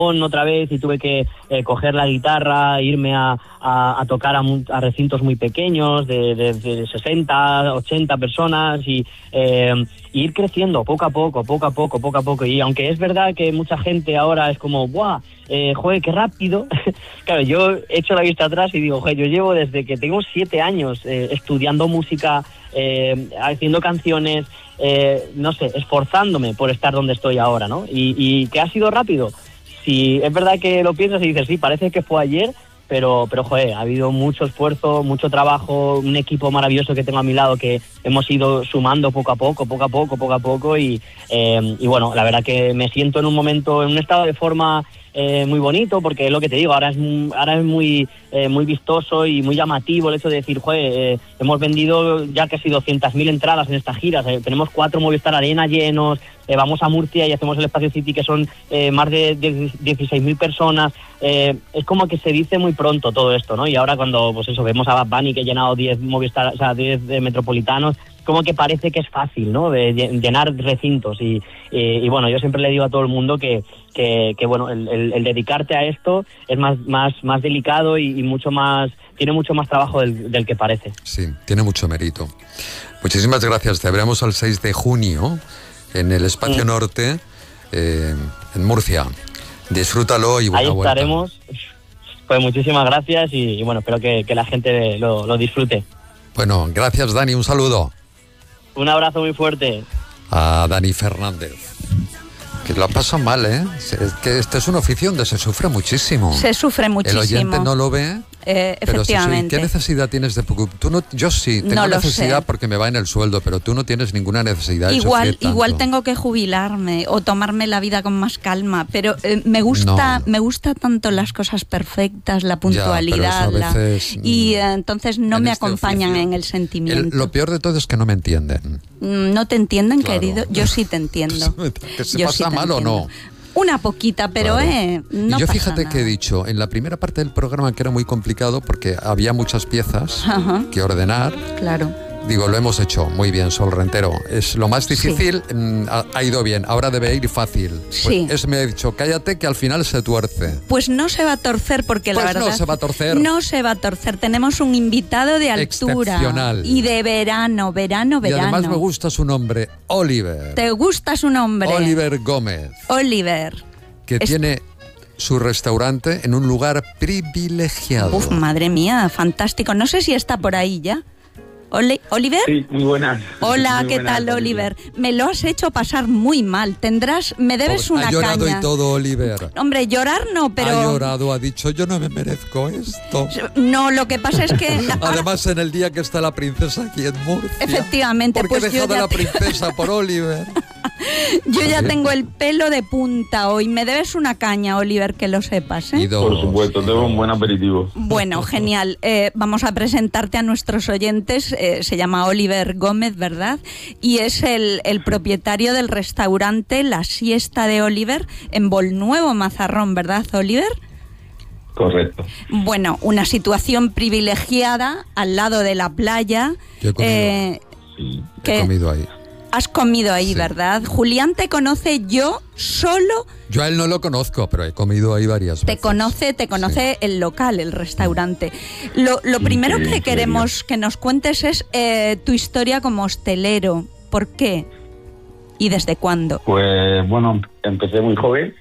otra vez y tuve que coger la guitarra, irme a tocar a recintos muy pequeños de 60, 80 personas y ir creciendo poco a poco. Y aunque es verdad que mucha gente ahora es como, ¡buah! Joder, qué rápido. Claro, yo echo la vista atrás y digo, joder, yo llevo desde que tengo 7 años estudiando música, haciendo canciones, no sé, esforzándome por estar donde estoy ahora, ¿no? Y que ha sido rápido. Sí, es verdad que lo piensas y dices, sí, parece que fue ayer, pero joder, ha habido mucho esfuerzo, mucho trabajo, un equipo maravilloso que tengo a mi lado que hemos ido sumando poco a poco y bueno, la verdad que me siento en un estado de forma muy bonito, porque es lo que te digo, ahora es muy vistoso y muy llamativo el hecho de decir, joder, hemos vendido ya casi 200.000 entradas en esta gira, tenemos 4 Movistar Arena llenos, vamos a Murcia y hacemos el Espacio City, que son más de 16.000 personas, es como que se dice muy pronto todo esto, ¿no? Y ahora cuando, pues eso, vemos a Bad Bunny que ha llenado 10 Movistar, o sea, 10 metropolitanos, como que parece que es fácil, ¿no? De llenar recintos y bueno, yo siempre le digo a todo el mundo que bueno, el dedicarte a esto es más delicado y mucho más, tiene mucho más trabajo del que parece. Sí, tiene mucho mérito. Muchísimas gracias. Te veremos el 6 de junio en el Espacio Norte, en Murcia. Disfrútalo y buena vuelta. Ahí estaremos. Pues muchísimas gracias y bueno, espero que la gente lo disfrute. Bueno, gracias, Dani, un saludo. Un abrazo muy fuerte. A Dani Fernández. Que lo pasa mal, ¿eh? Es que este es un oficio donde se sufre muchísimo. Se sufre muchísimo. El oyente no lo ve. Efectivamente. Pero ¿qué necesidad tienes de...? Yo sí, tengo necesidad porque me va en el sueldo, pero tú no tienes ninguna necesidad de sufrir tanto. Igual tengo que jubilarme o tomarme la vida con más calma, pero me gusta tanto las cosas perfectas, la puntualidad, y entonces no me acompañan en el sentimiento. Lo peor de todo es que no me entienden. ¿No te entienden, claro, querido? Yo sí te entiendo. ¿Que se pasa mal o no? Una poquita, pero claro. No y yo pasa fíjate nada. que he dicho, en la primera parte del programa, que era muy complicado porque había muchas piezas que ordenar. Claro. Digo, lo hemos hecho muy bien, Sol Rentero. Es lo más difícil, ha ido bien. Ahora debe ir fácil. Sí. Pues me ha dicho, cállate que al final se tuerce. Pues no se va a torcer porque la verdad... no se va a torcer. No se va a torcer. Tenemos un invitado de altura. Excepcional. Y de verano. Y además me gusta su nombre, Oliver. ¿Te gusta su nombre? Oliver Gómez. Oliver. Que tiene su restaurante en un lugar privilegiado. Uf, madre mía, fantástico. No sé si está por ahí ya. ¿Oliver? Sí, muy buenas. Hola, muy ¿qué buenas, tal, Oliver? Me lo has hecho pasar muy mal. Me debes una caña. Ha llorado y todo, Oliver. Hombre, llorar no, pero... Ha llorado, ha dicho, yo no me merezco esto. No, lo que pasa es que... Además, en el día que está la princesa aquí en Murcia. Efectivamente. Porque he dejado a la princesa por Oliver. Yo ya tengo el pelo de punta hoy. Me debes una caña, Oliver, que lo sepas, ¿eh? Por supuesto, tengo un buen aperitivo. Bueno, genial. Vamos a presentarte a nuestros oyentes. Se llama Oliver Gómez, ¿verdad? Y es el propietario del restaurante La Siesta de Oliver en Bolnuevo, Mazarrón, ¿verdad, Oliver? Correcto. Bueno, una situación privilegiada al lado de la playa. Yo he comido, he comido ahí. Has comido ahí, sí, ¿verdad? Julián te conoce, yo solo... Yo a él no lo conozco, pero he comido ahí varias veces. Te conoce sí, el local, el restaurante. Lo primero que queremos que nos cuentes es tu historia como hostelero. ¿Por qué? ¿Y desde cuándo? Pues bueno, empecé muy joven.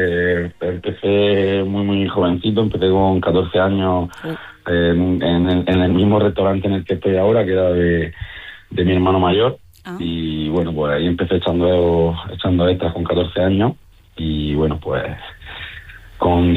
Empecé muy jovencito. Empecé con 14 años en el mismo restaurante en el que estoy ahora, que era de mi hermano mayor. Y bueno, pues ahí empecé echando extras con 14 años y bueno, pues con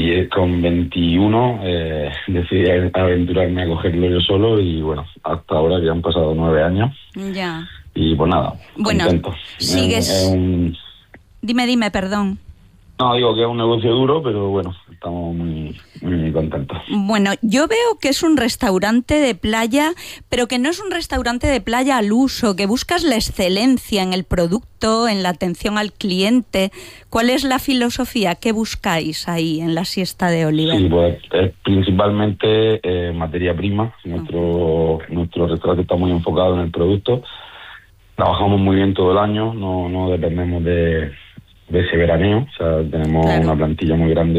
21 decidí aventurarme a cogerlo yo solo y bueno, hasta ahora que han pasado 9 años. Ya. Y pues nada, bueno, contento. Sigues... Dime, perdón. No, digo que es un negocio duro, pero bueno, estamos muy contentos. Bueno, yo veo que es un restaurante de playa, pero que no es un restaurante de playa al uso, que buscas la excelencia en el producto, en la atención al cliente. ¿Cuál es la filosofía? ¿Qué buscáis ahí en La Siesta de Oliver? Sí, pues principalmente materia prima. Nuestro restaurante está muy enfocado en el producto. Trabajamos muy bien todo el año, no dependemos de ese veraneo, o sea, tenemos una plantilla muy grande